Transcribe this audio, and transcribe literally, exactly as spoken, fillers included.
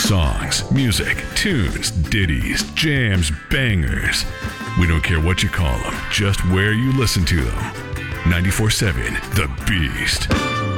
Songs, music, tunes, ditties, jams, bangers. We don't care what you call them, just where you listen to them. ninety-four seven The Beast.